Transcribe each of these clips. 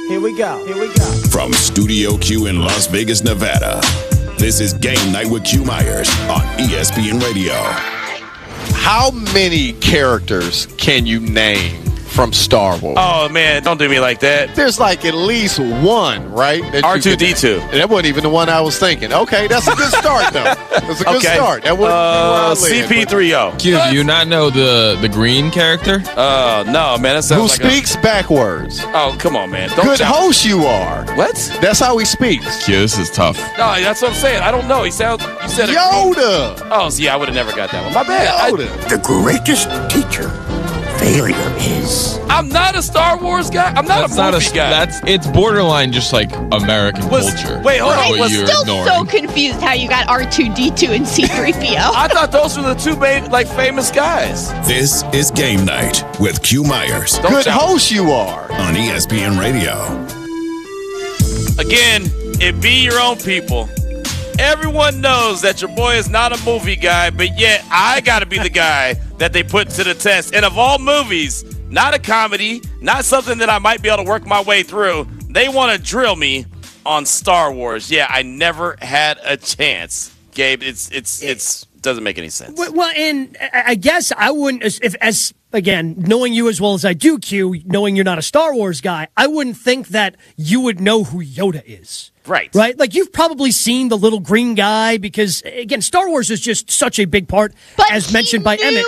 Here we go. From Studio Q in Las Vegas, Nevada, this is Game Night with Q Myers on ESPN Radio. How many characters can you name from Star Wars? Oh, man, don't do me like that. There's like at least one, right? R2-D2. That wasn't even the one I was thinking. Okay, that's a good start, though. That's a good start. That CP3O. Q, do you not know the green character? No, man. That sounds Who like speaks backwards. Oh, come on, man. Don't Good shout. host you are. What? That's how he speaks. Q, this is tough. No, that's what I'm saying. I don't know. You said Yoda. Oh, see, I would have never got that one. My bad. Yoda. The greatest teacher failure is. I'm not a Star Wars guy. I'm not a movie guy. It's borderline just like American culture. Wait, hold on. I'm still so confused how you got R2-D2 and C-3PO. I thought those were the two famous guys. This is Game Night with Q Myers. Good host you are. On ESPN Radio. Again, it be your own people. Everyone knows that your boy is not a movie guy, but yet I got to be the guy that they put to the test. And of all movies, not a comedy, not something that I might be able to work my way through, they want to drill me on Star Wars. Yeah, I never had a chance. Gabe, it's doesn't make any sense. Well, and I guess I wouldn't, as again, knowing you as well as I do, Q, knowing you're not a Star Wars guy, I wouldn't think that you would know who Yoda is. Right. Like, you've probably seen the little green guy because, again, Star Wars is just such a big part, as mentioned by Emmett.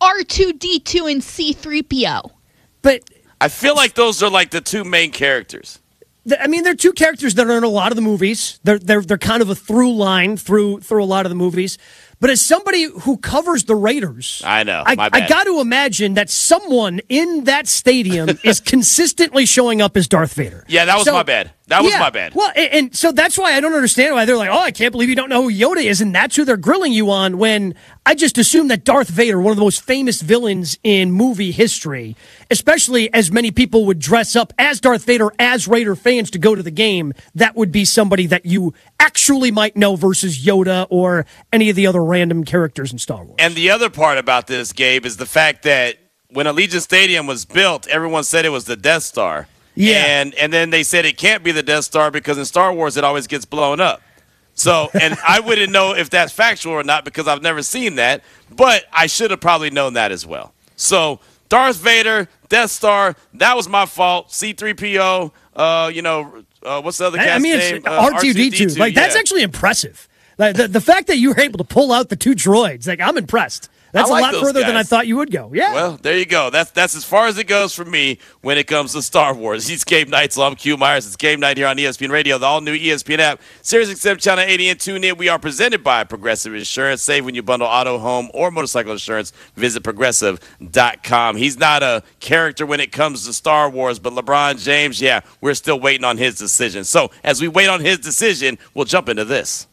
R2-D2 and C-3PO. But I feel like those are like the two main characters. I mean, they're two characters that are in a lot of the movies. They're kind of a through line through a lot of the movies. But as somebody who covers the Raiders, I know. I got to imagine that someone in that stadium is consistently showing up as Darth Vader. Yeah, that was my bad. That was my bad. Well, and so that's why I don't understand why they're like, oh, I can't believe you don't know who Yoda is, and that's who they're grilling you on, when I just assume that Darth Vader, one of the most famous villains in movie history, especially as many people would dress up as Darth Vader as Raider fans to go to the game, that would be somebody that you actually might know versus Yoda or any of the other random characters in Star Wars. And the other part about this, Gabe, is the fact that when Allegiant Stadium was built, everyone said it was the Death Star. Yeah. And then they said it can't be the Death Star because in Star Wars it always gets blown up. So, and I wouldn't know if that's factual or not because I've never seen that, but I should have probably known that as well. So, Darth Vader, Death Star, that was my fault. C-3PO, what's the other guy's name? R2-D2. Like, that's actually impressive. Like, the fact that you were able to pull out the two droids, like, I'm impressed. That's like a lot further than I thought you would go. Yeah. Well, there you go. That's as far as it goes for me when it comes to Star Wars. He's Game Night, so I'm Q Myers. It's Game Night here on ESPN Radio, the all-new ESPN app, SiriusXM Channel 80, and tune in. We are presented by Progressive Insurance. Save when you bundle auto, home, or motorcycle insurance. Visit Progressive.com. He's not a character when it comes to Star Wars, but LeBron James, yeah, we're still waiting on his decision. So as we wait on his decision, we'll jump into this.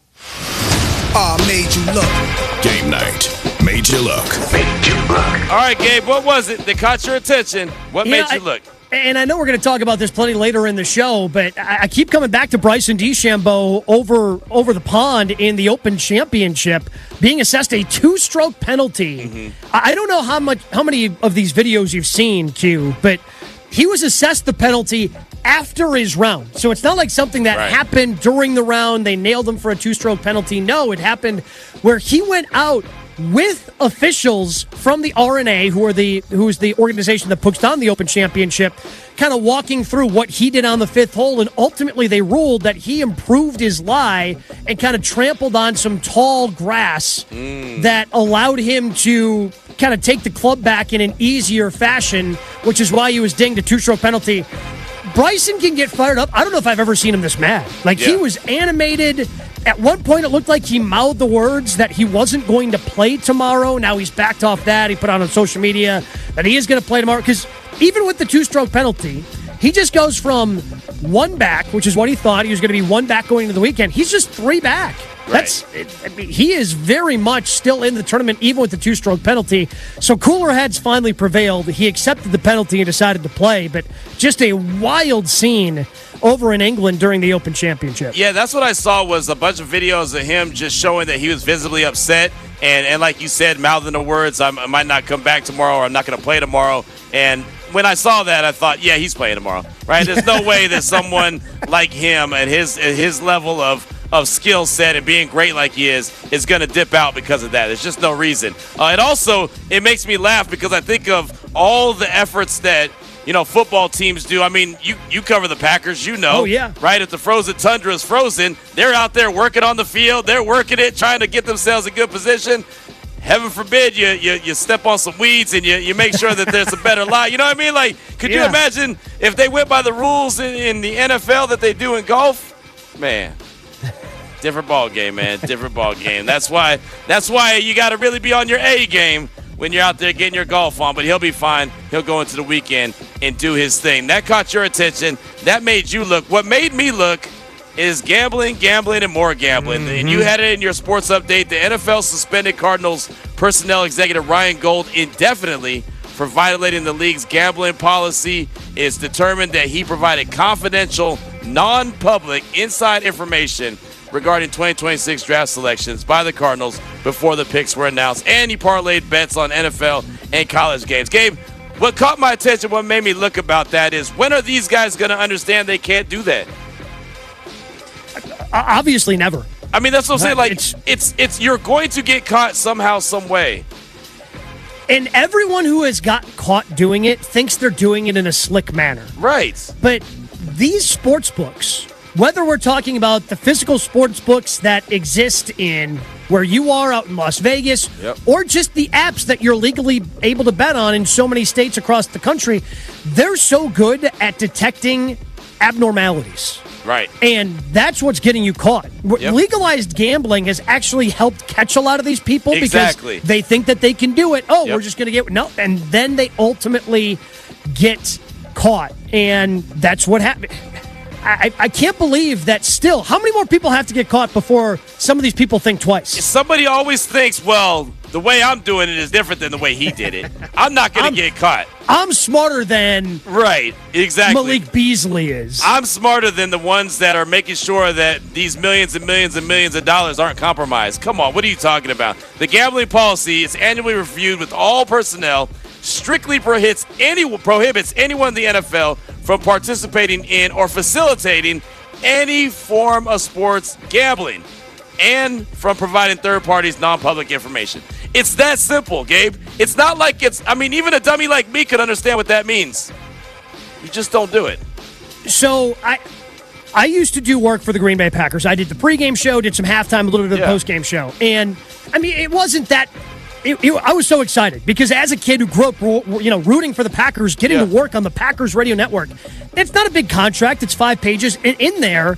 Made you look. Game Night. Made you look. Made you look. All right, Gabe, what was it that caught your attention? What made you look? And I know we're going to talk about this plenty later in the show, but I keep coming back to Bryson DeChambeau over the pond in the Open Championship being assessed a 2-stroke penalty. Mm-hmm. I don't know how many of these videos you've seen, Q, but he was assessed the penalty after his round. So it's not like something that happened during the round. They nailed him for a 2-stroke penalty. No, it happened where he went out with officials from the R&A, who is the organization that puts on the Open Championship, kind of walking through what he did on the 5th hole, and ultimately they ruled that he improved his lie and kind of trampled on some tall grass that allowed him to kind of take the club back in an easier fashion, which is why he was dinged a 2-stroke penalty. Bryson can get fired up. I don't know if I've ever seen him this mad. He was animated. At one point, it looked like he mouthed the words that he wasn't going to play tomorrow. Now he's backed off that. He put out on social media that he is going to play tomorrow. Because even with the 2-stroke penalty, he just goes from 1 back, which is what he thought. He was going to be 1 back going into the weekend. He's just 3 back. He is very much still in the tournament, even with the 2-stroke penalty. So cooler heads finally prevailed. He accepted the penalty and decided to play. But just a wild scene over in England during the Open Championship. Yeah, that's what I saw was a bunch of videos of him just showing that he was visibly upset. And like you said, mouthing the words, I might not come back tomorrow or I'm not going to play tomorrow. And when I saw that, I thought, yeah, he's playing tomorrow, right? There's no way that someone like him at his level of skill set and being great like he is going to dip out because of that. There's just no reason. It makes me laugh because I think of all the efforts that football teams do. I mean, you cover the Packers, Oh, yeah. right? If the frozen tundra is frozen, they're out there working on the field. They're working it, trying to get themselves in good position. Heaven forbid you step on some weeds and you make sure that there's a better lie. You know what I mean? Like, could you imagine if they went by the rules in the NFL that they do in golf? Man. Different ball game, man. Different ball game. That's why you got to really be on your A game when you're out there getting your golf on. But he'll be fine. He'll go into the weekend and do his thing. That caught your attention. That made you look. What made me look is gambling, and more gambling. And you had it in your sports update. The NFL suspended Cardinals personnel executive Ryan Gold indefinitely for violating the league's gambling policy. It's determined that he provided confidential, non-public, inside information regarding 2026 draft selections by the Cardinals before the picks were announced, and he parlayed bets on NFL and college games. Gabe, what caught my attention, what made me look about that is, when are these guys going to understand they can't do that? Obviously never. I mean, that's what I'm saying. Like, it's you're going to get caught somehow, some way. And everyone who has gotten caught doing it thinks they're doing it in a slick manner. Right. But these sports books, whether we're talking about the physical sports books that exist in where you are out in Las Vegas, or just the apps that you're legally able to bet on in so many states across the country, they're so good at detecting abnormalities. Right. And that's what's getting you caught. Legalized gambling has actually helped catch a lot of these people because they think that they can do it. Oh, we're just going to get... No, and then they ultimately get caught. And that's what happened. I can't believe that still. How many more people have to get caught before some of these people think twice? Somebody always thinks, well, the way I'm doing it is different than the way he did it. I'm not going to get caught. I'm smarter than right, exactly. Malik Beasley is. I'm smarter than the ones that are making sure that these millions and millions and millions of dollars aren't compromised. Come on, what are you talking about? The gambling policy is annually reviewed with all personnel, strictly prohibits anyone in the NFL from participating in or facilitating any form of sports gambling and from providing third parties non-public information. It's that simple, Gabe. It's not like even a dummy like me could understand what that means. You just don't do it. So I used to do work for the Green Bay Packers. I did the pregame show, did some halftime, a little bit of the postgame show. And, I mean, it wasn't that... I was so excited because as a kid who grew up, rooting for the Packers, getting to work on the Packers radio network, it's not a big contract. It's 5 pages. And in there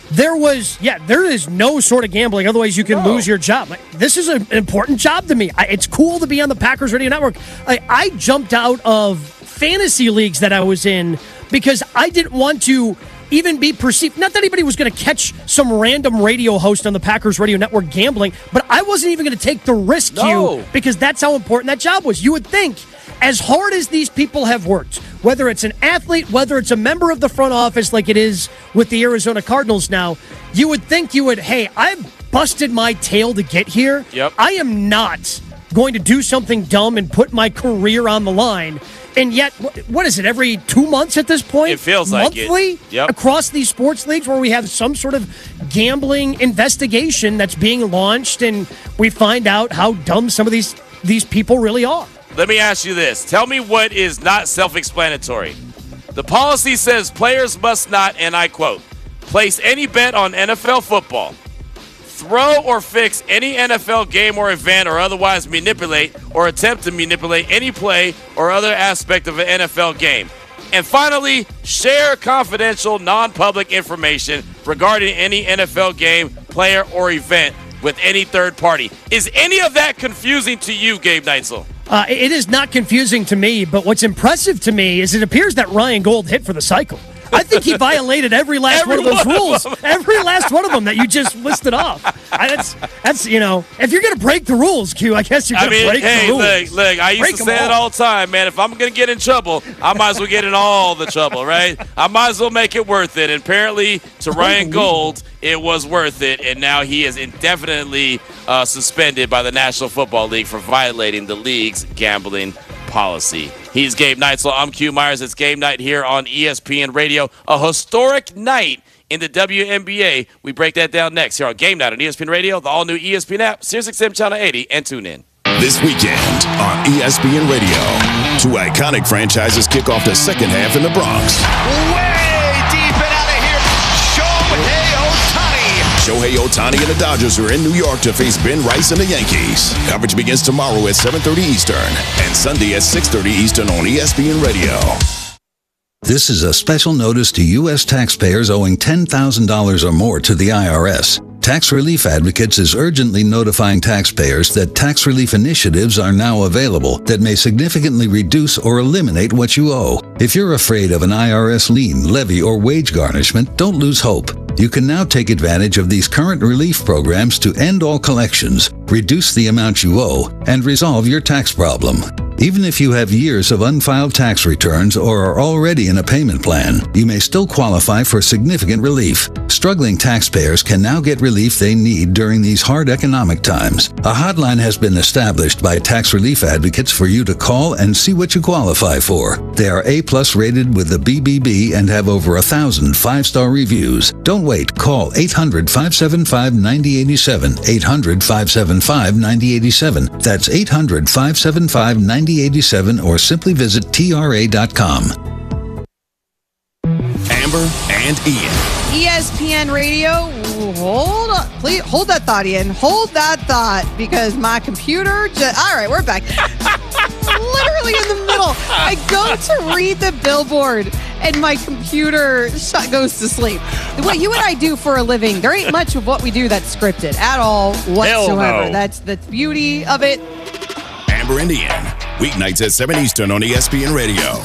is no sort of gambling. Otherwise, you can lose your job. This is an important job to me. It's cool to be on the Packers radio network. I jumped out of fantasy leagues that I was in because I didn't want to even be perceived. Not that anybody was going to catch some random radio host on the Packers radio network gambling, but I wasn't even going to take the risk, because that's how important that job was. You would think, as hard as these people have worked, whether it's an athlete, whether it's a member of the front office like it is with the Arizona Cardinals now, you would think hey, I've busted my tail to get here. I am not going to do something dumb and put my career on the line. And yet, what is it, every 2 months at this point? It feels like it. Monthly? Across these sports leagues where we have some sort of gambling investigation that's being launched, and we find out how dumb some of these people really are. Let me ask you this. Tell me what is not self-explanatory. The policy says players must not, and I quote, place any bet on NFL football, throw or fix any NFL game or event, or otherwise manipulate or attempt to manipulate any play or other aspect of an NFL game. And finally, share confidential, non-public information regarding any NFL game, player, or event with any third party. Is any of that confusing to you, Gabe Neitzel? It is not confusing to me, but what's impressive to me is it appears that Ryan Gold hit for the cycle. I think he violated every last one of those rules. Every last one of them that you just listed off. That's if you're going to break the rules, Q, I guess you're going to break the rules. Look, I used to say it all the time, man. If I'm going to get in trouble, I might as well get in all the trouble, right? I might as well make it worth it. And apparently, to Ryan Gold, it was worth it. And now he is indefinitely suspended by the National Football League for violating the league's gambling policy. He's Gabe Neitzel. I'm Q Myers. It's game night here on ESPN Radio. A historic night in the WNBA. We break that down next here on Game Night on ESPN Radio, the all-new ESPN app, SiriusXM Channel 80, and tune in. This weekend on ESPN Radio, two iconic franchises kick off the second half in the Bronx. Way deep and out of here, Shohei Ohtani. Shohei Ohtani and the Dodgers are in New York to face Ben Rice and the Yankees. Coverage begins tomorrow at 7:30 Eastern and Sunday at 6:30 Eastern on ESPN Radio. This is a special notice to U.S. taxpayers owing $10,000 or more to the IRS. Tax Relief Advocates is urgently notifying taxpayers that tax relief initiatives are now available that may significantly reduce or eliminate what you owe. If you're afraid of an IRS lien, levy, or wage garnishment, don't lose hope. You can now take advantage of these current relief programs to end all collections, reduce the amount you owe, and resolve your tax problem. Even if you have years of unfiled tax returns or are already in a payment plan, you may still qualify for significant relief. Struggling taxpayers can now get relief they need during these hard economic times. A hotline has been established by Tax Relief Advocates for you to call and see what you qualify for. They are A+ rated with the BBB and have over 1,000 5-star reviews. Don't wait. Call 800-575-9087. 800-575-9087. That's 800-575-9087 or simply visit tra.com. Amber and Ian. ESPN Radio, hold on. Please hold that thought, Ian. Hold that thought, because my computer all right, we're back. Literally in the middle. I go to read the billboard and my computer goes to sleep. What you and I do for a living, there ain't much of what we do that's scripted at all whatsoever. No. That's the beauty of it. Amber and Ian. Weeknights at 7 Eastern on ESPN Radio.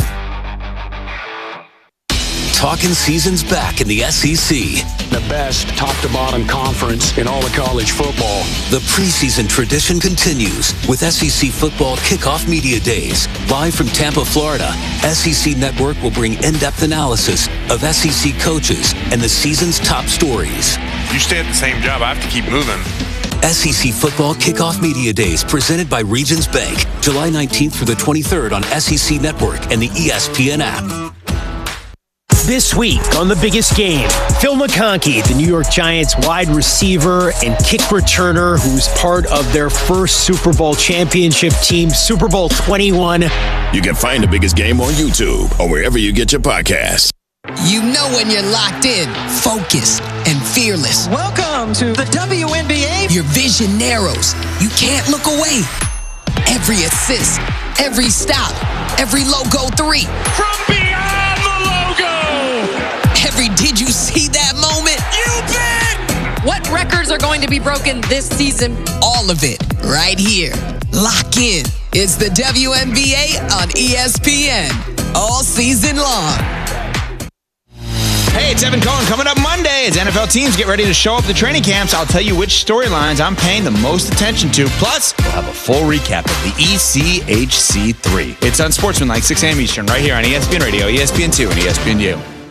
Talking season's back in the SEC. The best top-to-bottom conference in all of college football. The preseason tradition continues with SEC Football Kickoff Media Days. Live from Tampa, Florida, SEC Network will bring in-depth analysis of SEC coaches and the season's top stories. You stay at the same job, I have to keep moving. SEC Football Kickoff Media Days presented by Regions Bank, July 19th through the 23rd on SEC Network and the ESPN app. This week on The Biggest Game, Phil McConkey, the New York Giants wide receiver and kick returner who's part of their first Super Bowl championship team, Super Bowl 21. You can find The Biggest Game on YouTube or wherever you get your podcasts. You know when you're locked in, focused, and fearless. Welcome to the WNBA. Your vision narrows. You can't look away. Every assist, every stop, every logo 3. From beyond the logo. Every did you see that moment? You bet. What records are going to be broken this season? All of it right here. Lock in. It's the WNBA on ESPN. All season long. Hey, it's Evan Cohen. Coming up Monday as NFL teams get ready to show up at the training camps, I'll tell you which storylines I'm paying the most attention to. Plus, we'll have a full recap of the ECHC3. It's Unsportsmanlike, 6 a.m. Eastern, right here on ESPN Radio, ESPN2, and ESPNU.